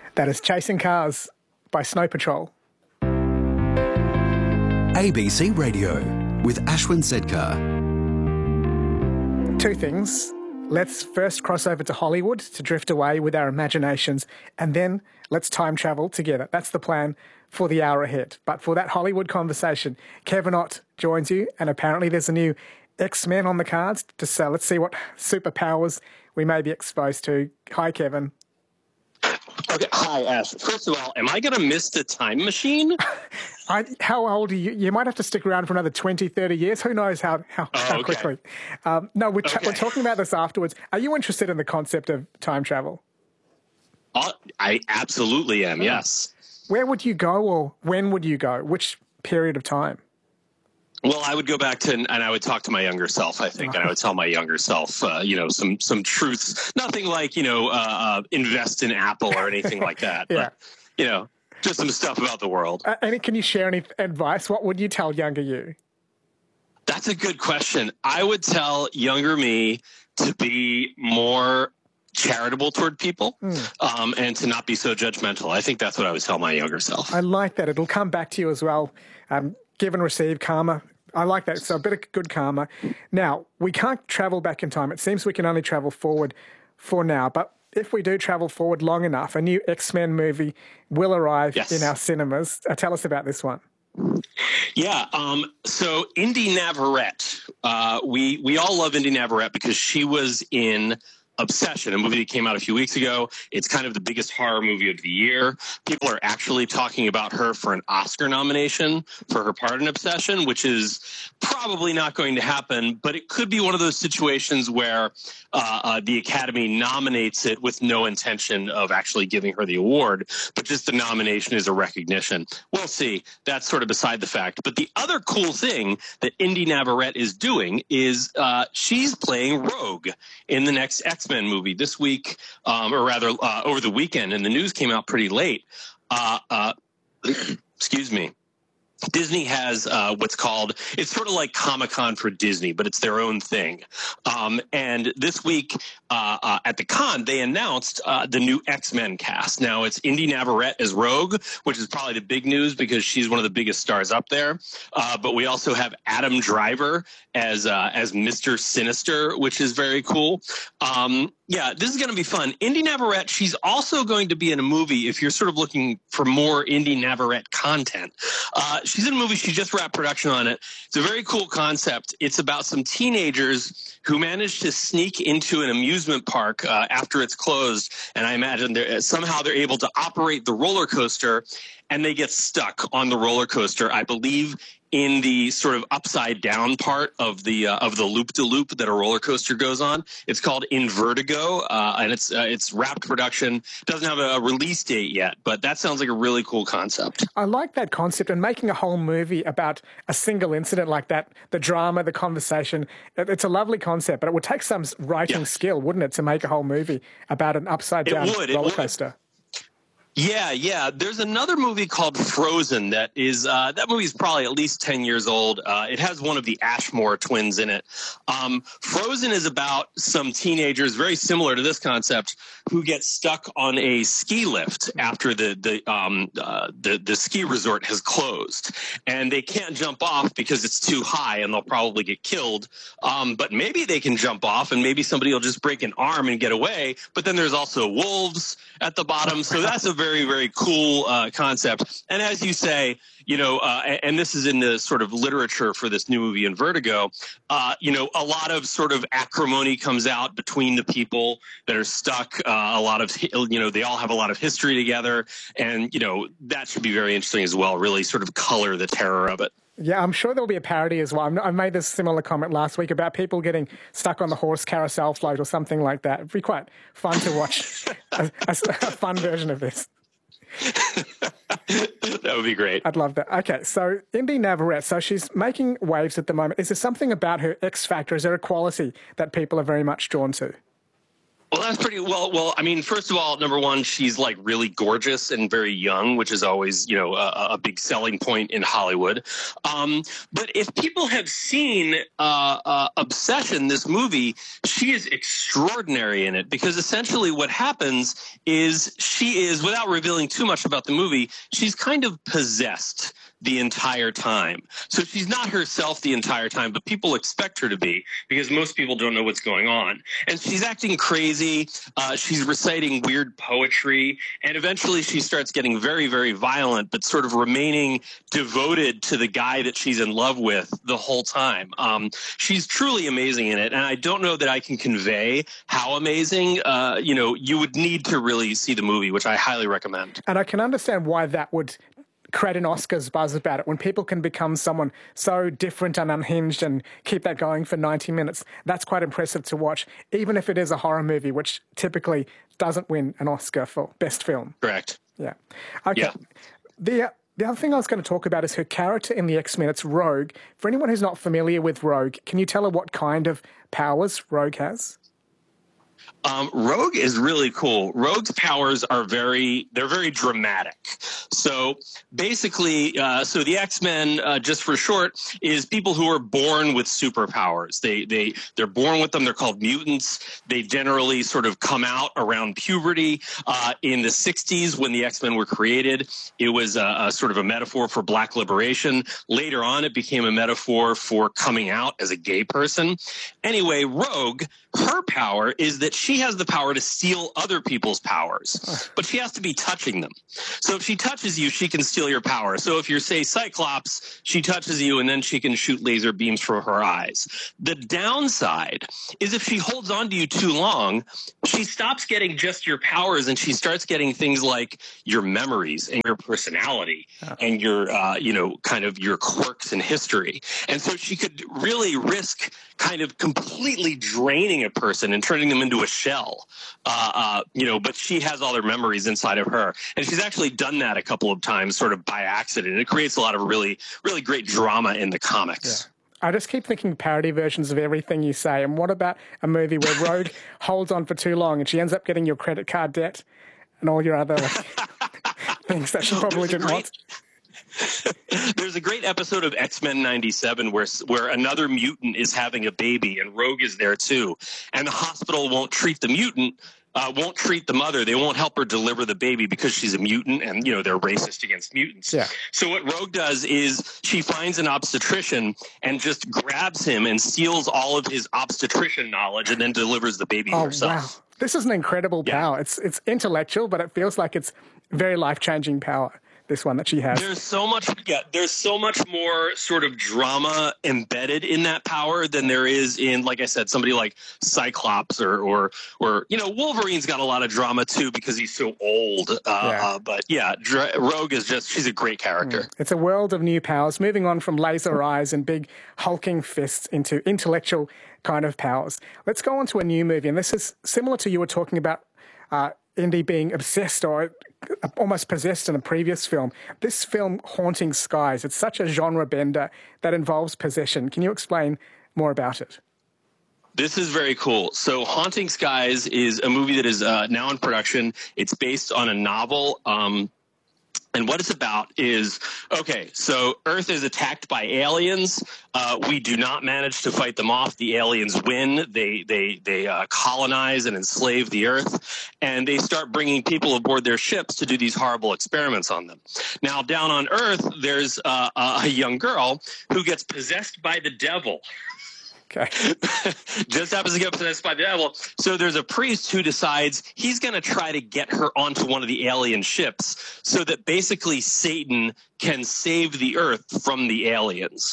That is Chasing Cars by Snow Patrol. ABC Radio with Ashwin Sedkar. Two things. Let's first cross over to Hollywood to drift away with our imaginations, and then let's time travel together. That's the plan for the hour ahead. But for that Hollywood conversation, Kevin Ott joins you, and apparently there's a new X-Men on the cards. So let's see what superpowers we may be exposed to. Hi, Kevin. Okay, hi, Ash. First of all, am I going to miss the time machine? How old are you? You might have to stick around for another 20, 30 years. Who knows how quickly. No, we're talking about this afterwards. Are you interested in the concept of time travel? I absolutely am, yes. Where would you go, or when would you go? Which period of time? Well, I would go back to, and I would talk to my younger self, I think, and I would tell my younger self, some truths. Nothing like, invest in Apple or anything like that. Yeah. But, just some stuff about the world. Can you share any advice? What would you tell younger you? That's a good question. I would tell younger me to be more charitable toward people and to not be so judgmental. I think that's what I would tell my younger self. I like that. It'll come back to you as well. Give and receive karma. I like that. So a bit of good karma. Now, we can't travel back in time. It seems we can only travel forward for now. But if we do travel forward long enough, a new X-Men movie will arrive in our cinemas. Tell us about this one. Yeah. So Indy Navarrete, we all love Indy Navarrete because she was in Obsession, a movie that came out a few weeks ago. It's kind of the biggest horror movie of the year. People are actually talking about her for an Oscar nomination for her part in Obsession, which is probably not going to happen, but it could be one of those situations where the Academy nominates it with no intention of actually giving her the award, but just the nomination is a recognition. We'll see. That's sort of beside the fact. But the other cool thing that Indy Navarrete is doing is she's playing Rogue in the next X-Men movie this week, or rather over the weekend, and the news came out pretty late. Excuse me. Disney has what's called, it's sort of like Comic-Con for Disney, but it's their own thing. And this week at the con, they announced the new X-Men cast. Now, it's Indy Navarrete as Rogue, which is probably the big news because she's one of the biggest stars up there. But we also have Adam Driver as Mr. Sinister, which is very cool. Yeah, this is going to be fun. Indy Navarrete, she's also going to be in a movie if you're sort of looking for more Indy Navarrete content. She's in a movie. She just wrapped production on it. It's a very cool concept. It's about some teenagers who managed to sneak into an amusement park after it's closed. And I imagine somehow they're able to operate the roller coaster, and they get stuck on the roller coaster, I believe, in the sort of upside down part of the loop-de-loop that a roller coaster goes on. It's called Invertigo, and it's wrapped production. Doesn't have a release date yet, but that sounds like a really cool concept. I like that concept, and making a whole movie about a single incident like that, the drama, the conversation, it's a lovely concept, but it would take some writing skill, wouldn't it, to make a whole movie about an upside down roller coaster? Yeah. There's another movie called Frozen that movie is probably at least 10 years old. It has one of the Ashmore twins in it. Frozen is about some teenagers, very similar to this concept, who get stuck on a ski lift after the ski resort has closed, and they can't jump off because it's too high and they'll probably get killed. But maybe they can jump off, and maybe somebody will just break an arm and get away. But then there's also wolves at the bottom, so that's a very, very cool concept. And as you say, and this is in the sort of literature for this new movie Invertigo, a lot of sort of acrimony comes out between the people that are stuck. A lot of, they all have a lot of history together. And, that should be very interesting as well, really sort of color the terror of it. Yeah, I'm sure there'll be a parody as well. I made this similar comment last week about people getting stuck on the horse carousel float or something like that. It'd be quite fun to watch a fun version of this. That would be great. I'd love that. Okay, so Indy Navarrete, so she's making waves at the moment. Is there something about her X factor? Is there a quality that people are very much drawn to? Well, that's pretty well. Well, I mean, first of all, number one, she's like really gorgeous and very young, which is always, a big selling point in Hollywood. But if people have seen Obsession, this movie, she is extraordinary in it because essentially what happens is she is, without revealing too much about the movie, she's kind of possessed the entire time. So she's not herself the entire time, but people expect her to be because most people don't know what's going on. And she's acting crazy. She's reciting weird poetry. And eventually she starts getting very, very violent, but sort of remaining devoted to the guy that she's in love with the whole time. She's truly amazing in it. And I don't know that I can convey how amazing. You would need to really see the movie, which I highly recommend. And I can understand why that would create an Oscars buzz about it. When people can become someone so different and unhinged and keep that going for 90 minutes, that's quite impressive to watch, even if it is a horror movie, which typically doesn't win an Oscar for Best Film. Correct. Yeah. Okay. Yeah. The other thing I was going to talk about is her character in the X-Men. It's Rogue. For anyone who's not familiar with Rogue, can you tell her what kind of powers Rogue has? Rogue is really cool. Rogue's powers are very dramatic. So basically, the X-Men, just for short, is people who are born with superpowers. They're born with them. They're called mutants. They generally sort of come out around puberty. In the 60s, when the X-Men were created, it was a sort of a metaphor for Black liberation. Later on, it became a metaphor for coming out as a gay person. Anyway, Rogue, her power is that she has the power to steal other people's powers, but she has to be touching them. So if she touches you, she can steal your power. So if you're, say, Cyclops, she touches you and then she can shoot laser beams from her eyes. The downside is if she holds on to you too long, she stops getting just your powers and she starts getting things like your memories and your personality and your, kind of your quirks and history. And so she could really risk kind of completely draining a person and turning them into a shell, but she has all their memories inside of her. And she's actually done that a couple of times sort of by accident. It creates a lot of really, really great drama in the comics. Yeah. I just keep thinking parody versions of everything you say. And what about a movie where Rogue holds on for too long and she ends up getting your credit card debt and all your other things that she probably didn't want? There's a great episode of X-Men 97 where another mutant is having a baby and Rogue is there too. And the hospital won't treat the mutant, won't treat the mother. They won't help her deliver the baby because she's a mutant and, they're racist against mutants. Yeah. So what Rogue does is she finds an obstetrician and just grabs him and steals all of his obstetrician knowledge and then delivers the baby herself. Wow. This is an incredible power. It's intellectual, but it feels like it's very life-changing power. This one that she has. There's so much more sort of drama embedded in that power than there is in, like I said, somebody like Cyclops or Wolverine's got a lot of drama too because he's so old. But Rogue is she's a great character. It's a world of new powers, moving on from laser eyes and big hulking fists into intellectual kind of powers. Let's go on to a new movie, and this is similar to you were talking about Indy being obsessed or almost possessed in a previous film. This film, Haunting Skies, it's such a genre bender that involves possession. Can you explain more about it? This is very cool. So Haunting Skies is a movie that is now in production. It's based on a novel. And what it's about is, so Earth is attacked by aliens. We do not manage to fight them off. The aliens win. They colonize and enslave the Earth, and they start bringing people aboard their ships to do these horrible experiments on them. Now, down on Earth, there's a young girl who gets possessed by the devil. Okay. Just happens to get possessed by the devil. So there's a priest who decides he's going to try to get her onto one of the alien ships so that basically Satan can save the Earth from the aliens.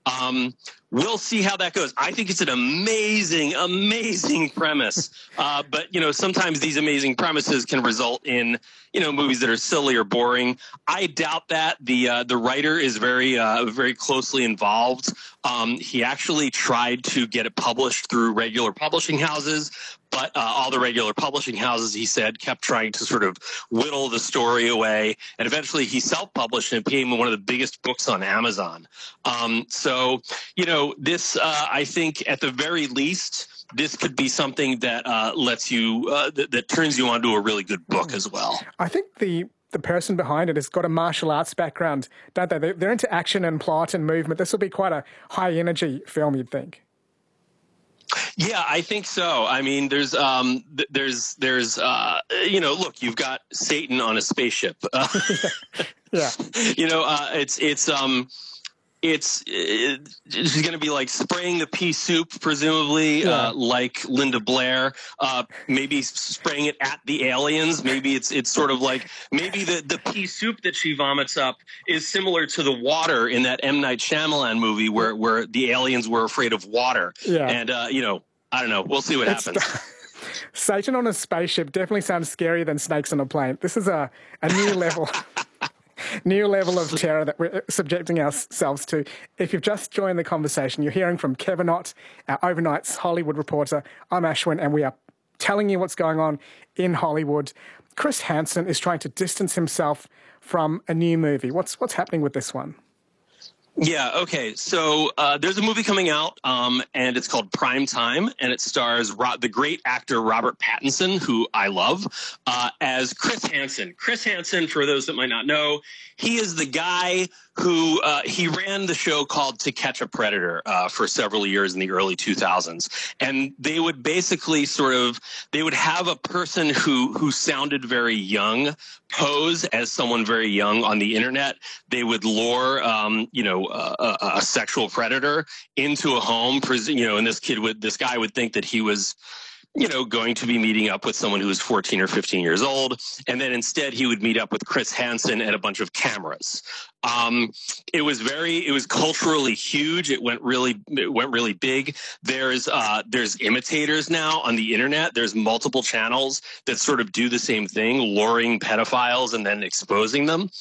We'll see how that goes. I think it's an amazing, amazing premise. But, sometimes these amazing premises can result in, movies that are silly or boring. I doubt that. The writer is very, very closely involved. He actually tried to get it published through regular publishing houses, but all the regular publishing houses, he said, kept trying to sort of whittle the story away. And eventually he self-published and it became one of the biggest books on Amazon. This, I think, at the very least, this could be something that lets you that turns you onto a really good book as well. I think the person behind it has got a martial arts background, don't they? They're into action and plot and movement. This will be quite a high energy film, you'd think. Yeah, I think so. I mean, there's look, you've got Satan on a spaceship. Yeah. She's going to be like spraying the pea soup, presumably, like Linda Blair. Maybe spraying it at the aliens. Maybe it's sort of like maybe the pea soup that she vomits up is similar to the water in that M. Night Shyamalan movie where the aliens were afraid of water. Yeah. And I don't know. We'll see what happens. Satan on a spaceship definitely sounds scarier than snakes on a plane. This is a new level. New level of terror that we're subjecting ourselves to. If you've just joined the conversation, you're hearing from Kevin Ott, our overnight's Hollywood reporter. I'm Ashwin, and we are telling you what's going on in Hollywood. Chris Hansen is trying to distance himself from a new movie. What's happening with this one? Yeah, okay. So there's a movie coming out, and it's called Prime Time, and it stars the great actor Robert Pattinson, who I love, as Chris Hansen. Chris Hansen, for those that might not know, he is the guy who he ran the show called To Catch a Predator for several years in the early 2000s. And they would basically they would have a person who sounded very young pose as someone very young on the internet. They would lure, a sexual predator into a home, and this guy would think that he was going to be meeting up with someone who was 14 or 15 years old. And then instead he would meet up with Chris Hansen and a bunch of cameras. It was culturally huge. It went really big. There's imitators now on the internet. There's multiple channels that sort of do the same thing, luring pedophiles and then exposing them.